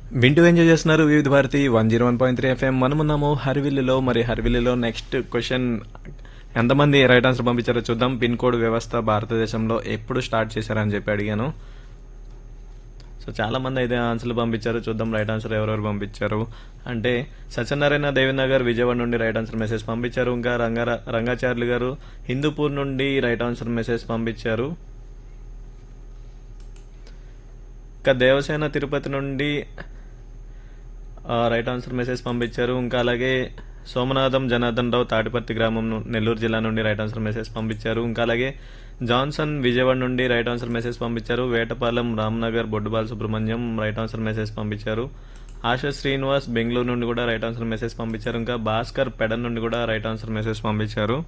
వింటూ ఎంజాయ్ చేస్తున్నారు వివిధ భారతి 101.3 ఎఫ్ఎం. మనమున్నాము హర్విల్లులో. మరి హర్విల్లులో నెక్స్ట్ క్వశ్చన్ ఎంతమంది రైట్ ఆన్సర్ పంపించారో చూద్దాం. పిన్ కోడ్ వ్యవస్థ భారతదేశంలో ఎప్పుడు స్టార్ట్ చేశారని చెప్పి అడిగాను. సో చాలా మంది అయితే ఆన్సర్లు పంపించారు. చూద్దాం రైట్ ఆన్సర్ ఎవరెవరు పంపించారు అంటే సత్యనారాయణ దేవినగర్ విజయవాడ నుండి రైట్ ఆన్సర్ మెసేజ్ పంపించారు. ఇంకా రంగాచార్యులు గారు హిందూపూర్ నుండి రైట్ ఆన్సర్ మెసేజ్ పంపించారు. ఇంకా దేవసేన తిరుపతి నుండి రైట్ ఆన్సర్ మెసేజ్ పంపించారు. ఇంకా అలాగే సోమనాథం జనార్దన్ రావు తాటిపర్తి గ్రామం నెల్లూరు జిల్లా నుండి రైట్ ఆన్సర్ మెసేజ్ పంపించారు. ఇంకా అలాగే జాన్సన్ విజయవాడ నుండి రైట్ ఆన్సర్ మెసేజ్ పంపించారు. Vetapalem Ramnagar Boddubala Subrahmanyam right answer message పంపించారు. ఆశా శ్రీనివాస్ బెంగళూరు నుండి కూడా రైట్ ఆన్సర్ మెసేజ్ పంపించారు. ఇంకా భాస్కర్ పెడన్ నుండి కూడా రైట్ ఆన్సర్ మెసేజ్ పంపించారు.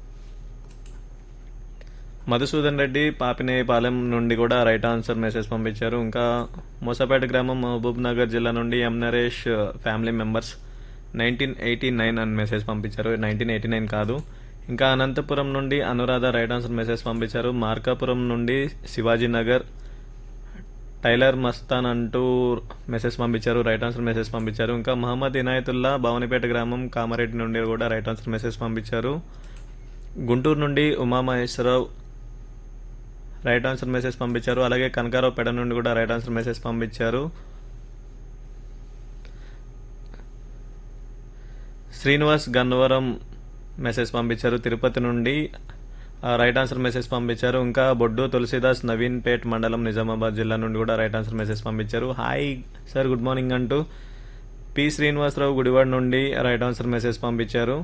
మధుసూదన్ రెడ్డి పాపినేయపాలెం నుండి కూడా రైట్ ఆన్సర్ మెసేజ్ పంపించారు. ఇంకా మోసపేట గ్రామం మహబూబ్ నగర్ జిల్లా నుండి ఎం నరేష్ ఫ్యామిలీ మెంబర్స్ 1989 అని మెసేజ్ పంపించారు. 1989 కాదు. ఇంకా అనంతపురం నుండి అనురాధ రైట్ ఆన్సర్ మెసేజ్ పంపించారు. మార్కాపురం నుండి శివాజీ నగర్ టైలర్ మస్తాన్ అంటూ మెసేజ్ పంపించారు. రైట్ ఆన్సర్ మెసేజ్ పంపించారు. ఇంకా మహమ్మద్ ఇనాయతుల్లా భవనిపేట గ్రామం కామారెడ్డి నుండి కూడా రైట్ ఆన్సర్ మెసేజ్ పంపించారు. గుంటూరు నుండి ఉమామహేశ్వరరావు రైట్ ఆన్సర్ మెసేజ్ పంపించారు. అలాగే కనకారావు పెడ నుండి కూడా రైట్ ఆన్సర్ మెసేజ్ పంపించారు. శ్రీనివాస్ గన్నవరం మెసేజ్ పంపించారు. తిరుపతి నుండి రైట్ ఆన్సర్ మెసేజ్ పంపించారు. ఇంకా బొడ్డు తులసిదాస్ నవీన్ పేట్ మండలం నిజామాబాద్ జిల్లా నుండి కూడా రైట్ ఆన్సర్ మెసేజ్ పంపించారు. హాయ్ సార్ గుడ్ మార్నింగ్ అంటూ పి శ్రీనివాసరావు గుడివాడ నుండి రైట్ ఆన్సర్ మెసేజ్ పంపించారు.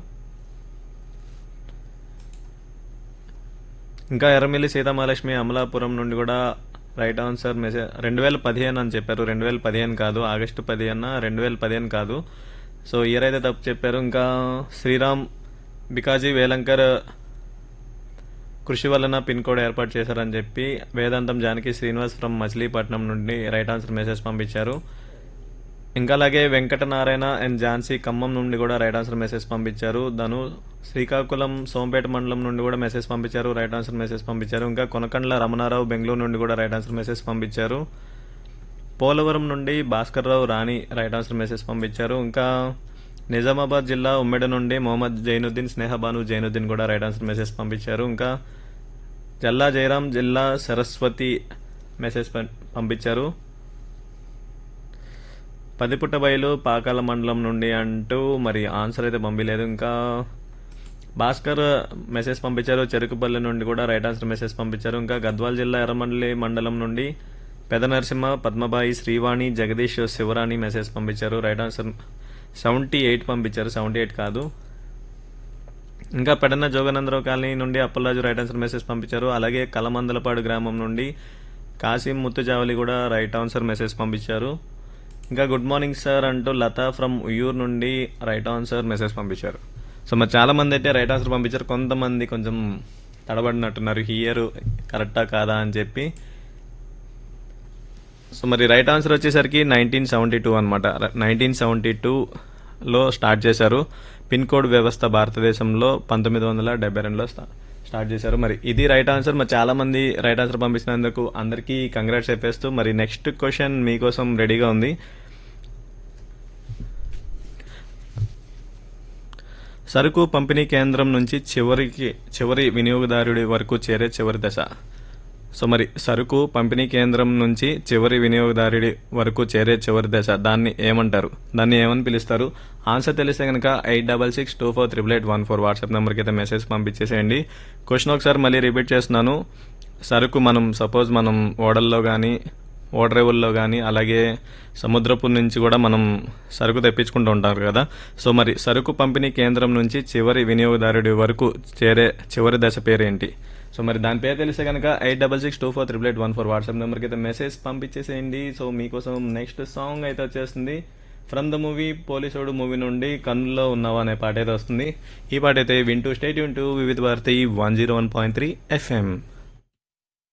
ఇంకా ఎర్రమిల్లి సీతామహాలక్ష్మి అమలాపురం నుండి కూడా రైట్ ఆన్సర్ మెసేజ్ 2015 అని చెప్పారు. 2015 కాదు, ఆగస్టు 15 2015 కాదు. సో ఇయర్ అయితే తప్పు చెప్పారు. ఇంకా శ్రీరామ్ బికాజీ వేలంకర్ కృషి వలన పిన్ కోడ్ ఏర్పాటు చేశారని చెప్పి వేదాంతం జానకి శ్రీనివాస్ ఫ్రమ్ మచిలీపట్నం నుండి రైట్ ఆన్సర్ మెసేజ్ పంపించారు. ఇంకా అలాగే వెంకటనారాయణ అండ్ ఝాన్సీ ఖమ్మం నుండి కూడా రైట్ ఆన్సర్ మెసేజ్ పంపించారు. ధను శ్రీకాకుళం సోంపేట మండలం నుండి కూడా మెసేజ్ పంపించారు. రైట్ ఆన్సర్ మెసేజ్ పంపించారు. ఇంకా కొనకండ్ల రమణారావు బెంగళూరు నుండి కూడా రైట్ ఆన్సర్ మెసేజ్ పంపించారు. పోలవరం నుండి భాస్కర్ రావు రాణి రైట్ ఆన్సర్ మెసేజ్ పంపించారు. ఇంకా నిజామాబాద్ జిల్లా ఉమ్మెడ నుండి మొహమ్మద్ జైనుద్దీన్ స్నేహబాను జైనుద్దీన్ కూడా రైట్ ఆన్సర్ మెసేజ్ పంపించారు. ఇంకా జల్లా జయరాం జిల్లా సరస్వతి మెసేజ్ పంపించారు. పదిపుట్టబయలు పాకాల మండలం నుండి అంటూ మరి ఆన్సర్ అయితే పంపించలేదు. ఇంకా భాస్కర్ మెసేజ్ పంపించారు. చెరుకుపల్లి నుండి కూడా రైట్ ఆన్సర్ మెసేజ్ పంపించారు. ఇంకా గద్వాల్ జిల్లా ఎర్రమండలి మండలం నుండి పెద నరసింహ పద్మబాయి శ్రీవాణి జగదీష్ శివరాణి మెసేజ్ పంపించారు. రైట్ ఆన్సర్ 78 పంపించారు. 78 కాదు. ఇంకా పెడన్న జోగనందరావు కాలనీ నుండి అప్పలరాజు రైట్ ఆన్సర్ మెసేజ్ పంపించారు. అలాగే కలమందలపాడు గ్రామం నుండి కాసిం ముత్తుజావలి కూడా రైట్ ఆన్సర్ మెసేజ్ పంపించారు. ఇంకా గుడ్ మార్నింగ్ సార్ అంటూ లతా ఫ్రమ్ ఉయ్యూరు నుండి రైట్ ఆన్సర్ మెసేజ్ పంపించారు. సో మరి చాలా మంది అయితే రైట్ ఆన్సర్ పంపించారు. కొంతమంది కొంచెం తడబడినట్టున్నారు ఇయర్ కరెక్టా కాదా అని చెప్పి. సో మరి రైట్ ఆన్సర్ వచ్చేసరికి 1972 అనమాట. 1972లో స్టార్ట్ చేశారు. పిన్ కోడ్ వ్యవస్థ భారతదేశంలో 1972లో స్టార్ట్ చేశారు. మరి ఇది రైట్ ఆన్సర్. మరి చాలా మంది రైట్ ఆన్సర్ పంపించినందుకు అందరికీ కంగ్రాట్స్ చెప్పేస్తూ మరి నెక్స్ట్ క్వశ్చన్ మీకోసం రెడీగా ఉంది. సరుకు పంపిణీ కేంద్రం నుంచి చివరి వినియోగదారుడి వరకు చేరే చివరి దశ. సో మరి సరుకు పంపిణీ కేంద్రం నుంచి చివరి వినియోగదారుడి వరకు చేరే చివరి దశ దాన్ని ఏమంటారు? దాన్ని ఏమని పిలుస్తారు? ఆన్సర్ తెలిస్తే కనుక 8662488814 వాట్సాప్ నెంబర్కి అయితే మెసేజ్ పంపించేసేయండి. క్వశ్చన్ ఒకసారి మళ్ళీ రిపీట్ చేస్తున్నాను. సరుకు సపోజ్ మనం ఓడల్లో కానీ ఓడరేవుల్లో కానీ అలాగే సముద్రపు నుంచి కూడా మనం సరుకు తెప్పించుకుంటూ ఉంటారు కదా. సో మరి సరుకు పంపిణీ కేంద్రం నుంచి చివరి వినియోగదారుడి వరకు చేరే చివరి దశ పేరేంటి? సో మరి దాని పేరు తెలిస్తే కనుక 8662488814 వాట్సాప్ నెంబర్కి అయితే మెసేజ్ పంపించేసేయండి. సో మీకోసం నెక్స్ట్ సాంగ్ అయితే వచ్చేస్తుంది. From the movie Policeodu movie నుండి కన్నుల్లో ఉన్నావా అనే పాట అయితే వస్తుంది. ఈ పాట అయితే వింటూ స్టేట్ యూన్ టు వివిధ భారతి 101.3 FM.